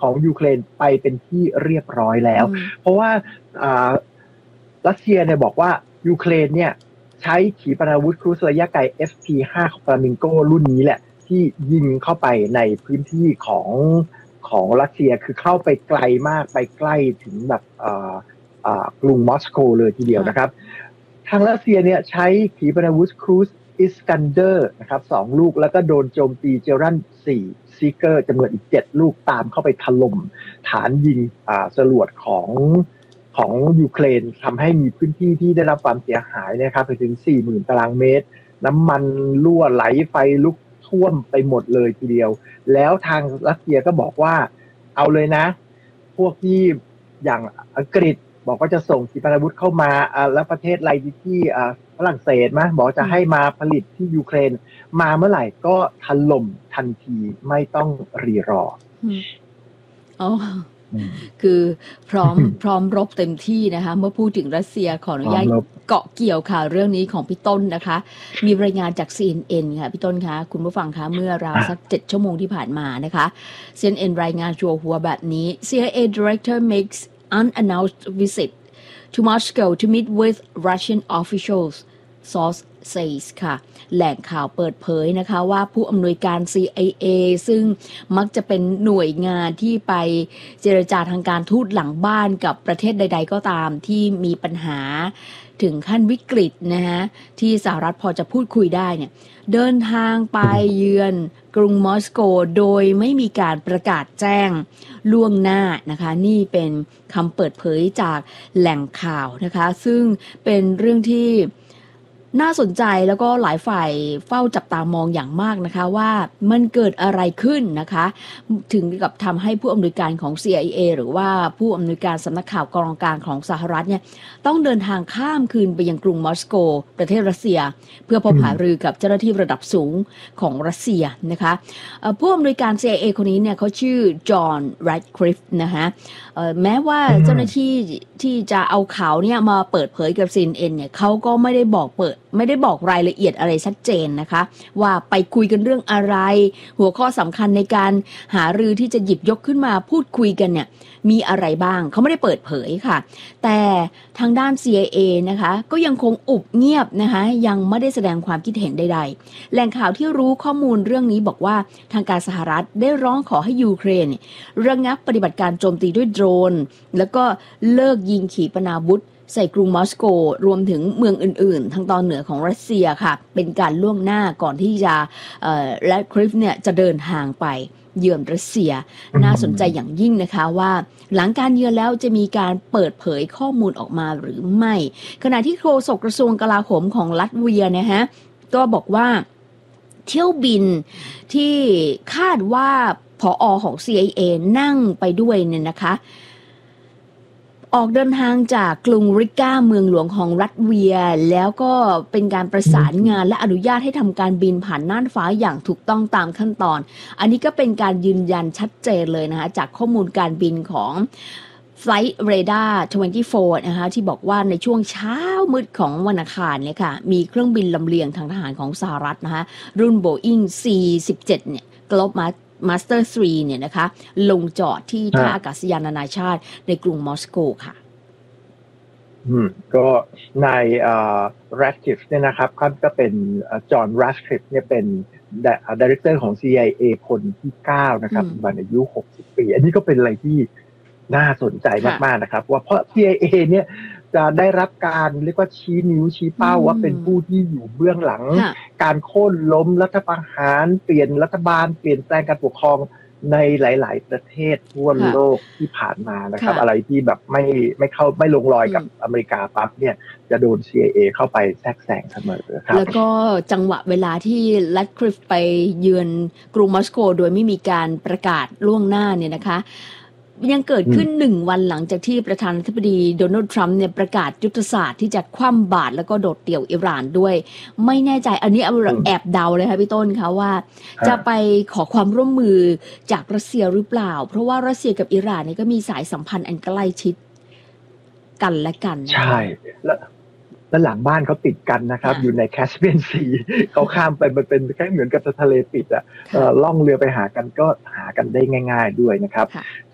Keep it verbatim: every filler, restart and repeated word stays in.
ของยูเครนไปเป็นที่เรียบร้อยแล้วเพราะว่ารัสเซียเนี่ยบอกว่ายูเครนเนี่ยใช้ขีปนาวุธครูซระยะไกล เอฟ พี ไฟว์ Flamingo รุ่นนี้แหละที่ยิงเข้าไปในพื้นที่ของของรัสเซียคือเข้าไปไกลมากไปใกล้ถึงแบบกรุงมอสโกเลยทีเดียวนะครับทางรัสเซียเนี่ยใช้ขีปนาวุธครูซอิสกันเดอร์นะครับสองลูกแล้วก็โดนโจมตีเจรันสี่ซีเกอร์จำนวนอีกเจ็ดลูกตามเข้าไปถล่มฐานยิงจรวดของของยูเครนทำให้มีพื้นที่ที่ได้รับความเสียหายนะครับไปถึง สี่หมื่น ตารางเมตรน้ำมันรั่วไหลไฟลุกท่วมไปหมดเลยทีเดียวแล้วทางรัสเซียก็บอกว่าเอาเลยนะพวกที่อย่างอังกฤษบอกว่าจะส่งขีปนาวุธเข้ามาแล้วประเทศอะไรที่ฝรั่งเศสมั้ยบอกจะให้มาผลิตที่ยูเครนมาเมื่อไหร่ก็ถล่มทันทีไม่ต้องรีรออ๋อคือพร้อมพร้อมรบเต็มที่นะคะเมื่อพูดถึงรัสเซียขออนุญาตเกาะเกี่ยวข่าวเรื่องนี้ของพี่ต้นนะคะมีรายงานจาก ซี เอ็น เอ็น ค่ะพี่ต้นคะคุณผู้ฟังคะเมื่อราวสักเจ็ดชั่วโมงที่ผ่านมานะคะ ซี เอ็น เอ็น รายงานชัวร์หัวแบบนี้ ซี ไอ เอ Director makes unannounced visit to Moscow to meet with Russian officials source says ค่ะแหล่งข่าวเปิดเผยนะคะว่าผู้อำนวยการ ซี ไอ เอ ซึ่งมักจะเป็นหน่วยงานที่ไปเจรจาทางการทูตหลังบ้านกับประเทศใดๆก็ตามที่มีปัญหาถึงขั้นวิกฤตนะฮะที่สหรัฐพอจะพูดคุยได้เนี่ยเดินทางไปเยือนกรุงมอสโกโดยไม่มีการประกาศแจ้งล่วงหน้านะคะนี่เป็นคำเปิดเผยจากแหล่งข่าวนะคะซึ่งเป็นเรื่องที่น่าสนใจแล้วก็หลายฝ่ายเฝ้าจับตามองอย่างมากนะคะว่ามันเกิดอะไรขึ้นนะคะถึงกับทำให้ผู้อำนวยการของ ซี ไอ เอ หรือว่าผู้อำนวยการสำนักข่าวกองกลางของสหรัฐเนี่ยต้องเดินทางข้ามคืนไปยังกรุงมอสโกประเทศรัสเซียเพื่อพบหารือกับเจ้าหน้าที่ระดับสูงของรัสเซียนะคะผู้อำนวยการ ซี ไอ เอ คนนี้เนี่ยเขาชื่อจอห์น แรดคลิฟนะคะแม้ว่าเจ้าหน้าที่ที่จะเอาข่าวเนี่ยมาเปิดเผยกับ ซี เอ็น เอ็น เนี่ยเขาก็ไม่ได้บอกเปิดไม่ได้บอกรายละเอียดอะไรชัดเจนนะคะว่าไปคุยกันเรื่องอะไรหัวข้อสำคัญในการหารือที่จะหยิบยกขึ้นมาพูดคุยกันเนี่ยมีอะไรบ้างเขาไม่ได้เปิดเผยค่ะแต่ทางด้าน ซี ไอ เอ นะคะก็ยังคงอุบเงียบนะคะยังไม่ได้แสดงความคิดเห็นใดๆแหล่งข่าวที่รู้ข้อมูลเรื่องนี้บอกว่าทางการสหรัฐได้ร้องขอให้ยูเครนระงับปฏิบัติการโจมตีด้วยโดรนแล้วก็เลิกยิงขีปนาวุธใส่กรุงมอสโกรวมถึงเมืองอื่นๆทางตอนเหนือของรัสเซียค่ะเป็นการล่วงหน้าก่อนที่จะเอ่อแรดคลิฟเนี่ยจะเดินทางไปเยือนรัสเซียน่าสนใจอย่างยิ่งนะคะว่าหลังการเยือนแล้วจะมีการเปิดเผยข้อมูลออกมาหรือไม่ขณะที่โฆษกกระทรวงกลาโหมของลัตเวียนะฮะก็บอกว่าเที่ยวบินที่คาดว่าผอ.ของ ซี ไอ เอ นั่งไปด้วยเนี่ยนะคะออกเดินทางจากกรุงริก้าเมืองหลวงของรัสเวียแล้วก็เป็นการประสานงานและอนุญาตให้ทำการบินผ่านน่านฟ้าอย่างถูกต้องตามขั้นตอนอันนี้ก็เป็นการยืนยันชัดเจนเลยนะคะจากข้อมูลการบินของ Flight Radar ยี่สิบสี่นะคะที่บอกว่าในช่วงเช้ามืดของวันอังคารเนี่ยค่ะมีเครื่องบินลำเลียงทางทหารของสหรัฐนะคะรุ่น Boeing สี่สิบเจ็ดเนี่ยกลบมามาสเตอร์สามเนี่ยนะคะลงจอดที่ท่าอากาศยานนานาชาติในกรุงมอสโกค่ะอืมก็นายเอ่อ Radcliffe เนี่ยนะครับก็เป็นจอห์น Radcliffe เนี่ยเป็น Director ของ ซี ไอ เอ คนที่เก้านะครับปัจจุบันอายุหกสิบปีอันนี้ก็เป็นอะไรที่น่าสนใจมากๆนะครับว่าเพราะ ซี ไอ เอ เนี่ยจะได้รับการเรียกว่าชี้นิ้วชี้เป้าว่าเป็นผู้ที่อยู่เบื้องหลังการโค่นล้มรัฐประหารเปลี่ยนรัฐบาลเปลี่ยนแปลงการปกครองในหลายๆประเทศทั่วโลกที่ผ่านมานะครับอะไรที่แบบไม่ไม่เข้าไม่ลงรอยกับอเมริกาปั๊บเนี่ยจะโดน ซี ไอ เอ เข้าไปแทรกแซงเสมอครับแล้วก็จังหวะเวลาที่แรดคลิฟไปเยือนกรุงมอสโกโดยไม่มีการประกาศล่วงหน้าเนี่ยนะคะยังเกิดขึ้นหนึ่งวันหลังจากที่ประธานาธิบดีโดนัลด์ทรัมป์เนี่ยประกาศยุทธศาสตร์ที่จะคว่ำบาตรแล้วก็โดดเดี่ยวอิหร่านด้วยไม่แน่ใจอันนี้แอบเดาเลยค่ะพี่ต้นคะว่าจะไปขอความร่วมมือจากรัสเซียหรือเปล่าเพราะว่ารัสเซียกับอิหร่านเนี่ยก็มีสายสัมพันธ์อันใกล้ชิดกันและกันใช่แล้วแล้วหลังบ้านเขาติดกันนะครับอยู่ในแคสเปียนซีเขาข้ามไปมันเป็นแค่เหมือนกับทะเลปิดอ่ะล่องเรือไปหากันก็หากันได้ง่ายๆด้วยนะครับ